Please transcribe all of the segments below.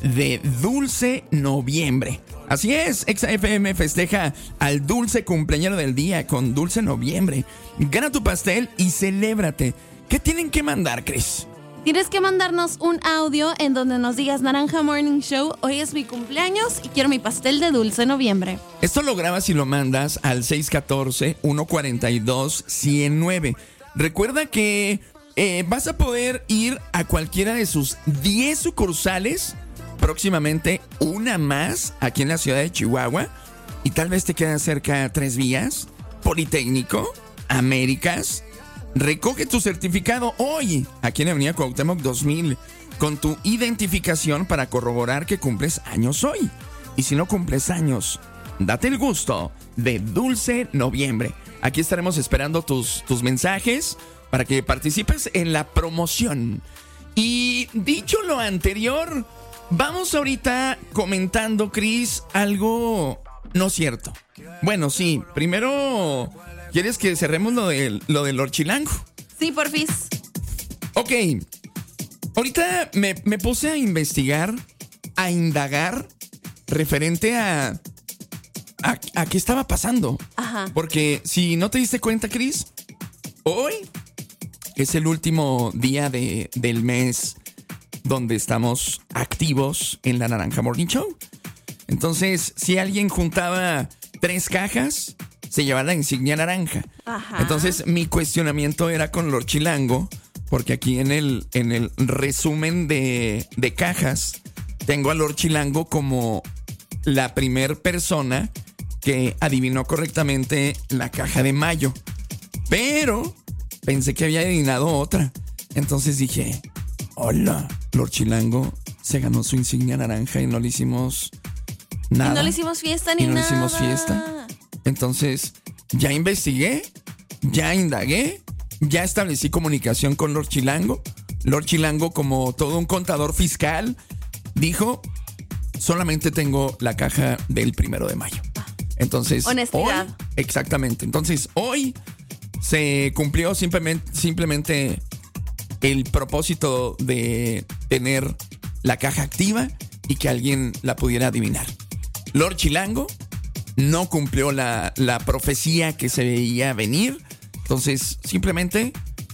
de Dulce Noviembre. Así es, Exa FM festeja al dulce cumpleañero del día con Dulce Noviembre. Gana tu pastel y celébrate. ¿Qué tienen que mandar, Cris? Tienes que mandarnos un audio en donde nos digas: Naranja Morning Show, hoy es mi cumpleaños y quiero mi pastel de Dulce Noviembre. Esto lo grabas y lo mandas al 614-142-109. Recuerda que vas a poder ir a cualquiera de sus 10 sucursales, próximamente una más aquí en la ciudad de Chihuahua, y tal vez te quedan cerca 3 vías, Politécnico, Américas. Recoge tu certificado hoy aquí en Avenida Cuauhtémoc 2000 con tu identificación para corroborar que cumples años hoy. Y si no cumples años, date el gusto de Dulce Noviembre. Aquí estaremos esperando tus mensajes para que participes en la promoción. Y dicho lo anterior, vamos ahorita comentando, Cris, algo no cierto. Bueno, sí, primero, ¿quieres que cerremos lo del Lord Chilango? Sí, porfis. Ok, ahorita me puse a investigar, a indagar referente a qué estaba pasando. Ajá. Porque si no te diste cuenta, Cris, hoy es el último día del mes donde estamos activos en la Naranja Morning Show. Entonces, si alguien juntaba 3 cajas, se llevaba la insignia naranja. Ajá. Entonces, mi cuestionamiento era con Lord Chilango, porque aquí en el resumen de cajas tengo a Lord Chilango como la primer persona que adivinó correctamente la caja de mayo. Pero pensé que había adivinado otra. Entonces dije, hola, Lord Chilango se ganó su insignia naranja y no le hicimos nada. Y no le hicimos fiesta ni nada. Y no le hicimos fiesta. Entonces, ya investigué, ya indagué, ya establecí comunicación con Lord Chilango. Lord Chilango, como todo un contador fiscal, dijo, solamente tengo la caja del 1 de mayo. Entonces, honestidad. Hoy, exactamente. Entonces, hoy se cumplió simplemente el propósito de tener la caja activa y que alguien la pudiera adivinar. Lord Chilango no cumplió la profecía que se veía venir. Entonces, simplemente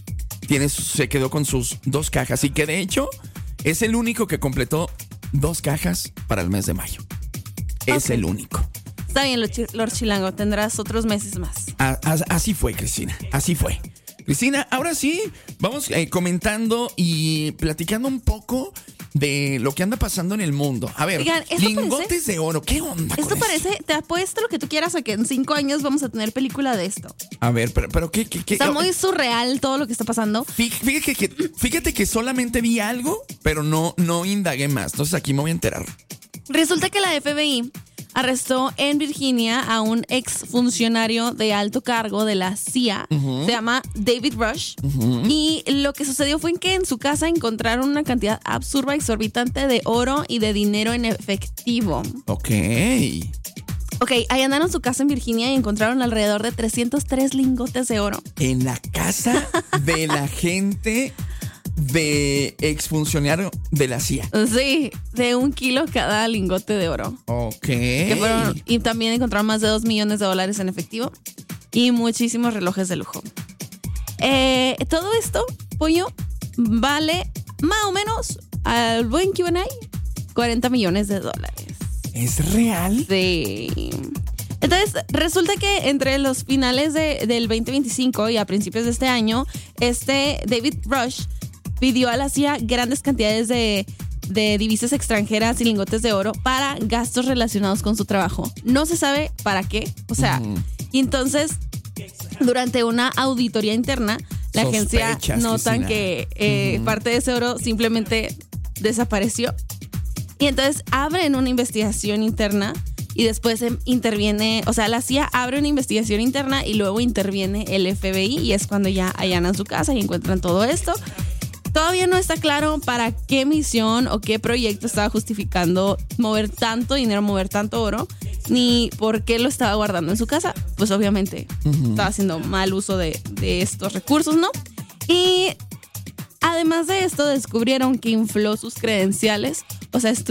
se quedó con sus 2 cajas. Y que de hecho es el único que completó 2 cajas para el mes de mayo. Es el único. Está bien, Lord Chilango, tendrás otros meses más. Así fue, Cristina. Así fue. Cristina, ahora sí, vamos comentando y platicando un poco de lo que anda pasando en el mundo. A ver, oigan, lingotes de oro, ¿qué onda con esto parece, te apuesto lo que tú quieras a que en 5 años vamos a tener película de esto. A ver, pero ¿qué? Está muy surreal todo lo que está pasando. Fíjate que solamente vi algo, pero no indagué más. Entonces aquí me voy a enterar. Resulta que la FBI arrestó en Virginia a un exfuncionario de alto cargo de la CIA. Se llama David Rush. Y lo que sucedió fue que en su casa encontraron una cantidad absurda, exorbitante de oro y de dinero en efectivo. Ok, ahí andaron su casa en Virginia y encontraron alrededor de 303 lingotes de oro. En la casa de la gente de exfuncionario de la CIA. Sí, de 1 kilo cada lingote de oro. Ok. Y también encontraron más de $2 millones en efectivo y muchísimos relojes de lujo. Todo esto, pollo, vale más o menos al buen Q&A $40 millones. ¿Es real? Sí. Entonces, resulta que entre los finales del 2025 y a principios de este año, David Rush pidió a la CIA grandes cantidades de divisas extranjeras y lingotes de oro para gastos relacionados con su trabajo. No se sabe para qué. O sea, y entonces, durante una auditoría interna, la agencia notan que parte de ese oro simplemente desapareció. Y entonces abren una investigación interna y después interviene, o sea, la CIA abre una investigación interna y luego interviene el FBI y es cuando ya allanan su casa y encuentran todo esto. Todavía no está claro para qué misión o qué proyecto estaba justificando mover tanto dinero, mover tanto oro, ni por qué lo estaba guardando en su casa. Pues obviamente estaba haciendo mal uso de estos recursos, ¿no? Y además de esto, descubrieron que infló sus credenciales. O sea,